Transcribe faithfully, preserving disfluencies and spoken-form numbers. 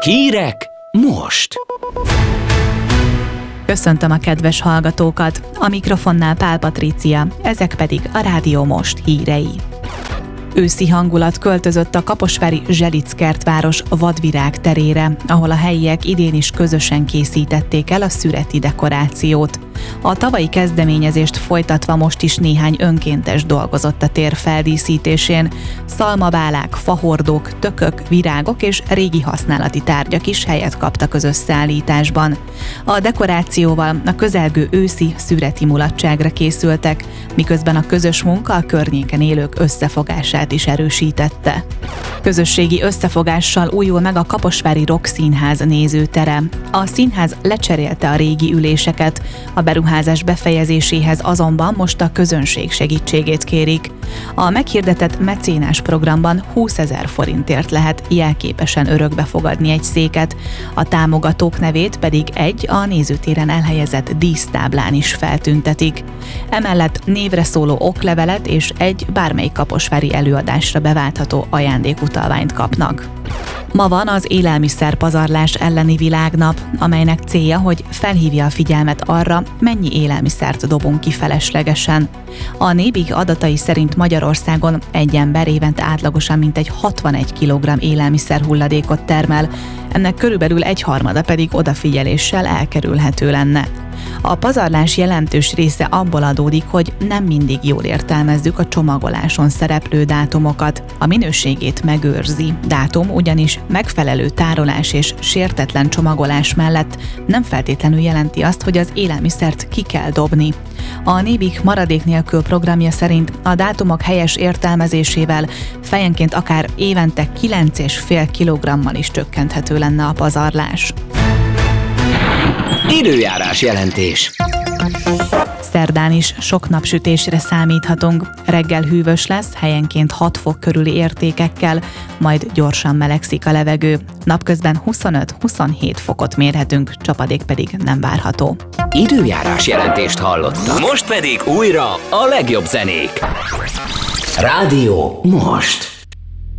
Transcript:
Hírek most! Köszöntöm a kedves hallgatókat, a mikrofonnál Pál Patrícia, ezek pedig a Rádió Most hírei. Őszi hangulat költözött a kaposvári Zselic-kertváros Vadvirág terére, ahol a helyiek idén is közösen készítették el a szüreti dekorációt. A tavalyi kezdeményezést folytatva most is néhány önkéntes dolgozott a tér feldíszítésén. Szalmabálák, fahordók, tökök, virágok és régi használati tárgyak is helyet kaptak az összeállításban. A dekorációval a közelgő őszi szüreti mulatságra készültek, miközben a közös munka a környéken élők összefogását is erősítette. Közösségi összefogással újul meg a Kaposvári Rock Színház nézőtere. A színház lecserélte a régi üléseket, a beruházás befejezéséhez azonban most a közönség segítségét kérik. A meghirdetett mecénás programban húszezer forintért lehet jelképesen örökbe fogadni egy széket, a támogatók nevét pedig egy a nézőtéren elhelyezett dísztáblán is feltüntetik. Emellett névre szóló oklevelet és egy bármelyik kaposvári előadásra beváltható ajándékutalványt kapnak. Ma van az élelmiszerpazarlás elleni világnap, amelynek célja, hogy felhívja a figyelmet arra, mennyi élelmiszert dobunk ki feleslegesen. A Nébig adatai szerint Magyarországon egy ember évente átlagosan mintegy hatvanegy kilogramm élelmiszer hulladékot termel, ennek körülbelül egyharmada pedig odafigyeléssel elkerülhető lenne. A pazarlás jelentős része abból adódik, hogy nem mindig jól értelmezzük a csomagoláson szereplő dátumokat. A minőségét megőrzi dátum ugyanis megfelelő tárolás és sértetlen csomagolás mellett nem feltétlenül jelenti azt, hogy az élelmiszert ki kell dobni. A Nébig maradék nélkül programja szerint a dátumok helyes értelmezésével fejenként akár évente kilenc egész öt kilogrammal is csökkenthető lenne a pazarlás. Időjárás jelentés. Szerdán is sok napsütésre számíthatunk. Reggel hűvös lesz, helyenként hat fok körüli értékekkel, majd gyorsan melegszik a levegő. Napközben huszonöt-huszonhét fokot mérhetünk, csapadék pedig nem várható. Időjárás jelentést hallottak. Most pedig újra a legjobb zenék. Rádió Most.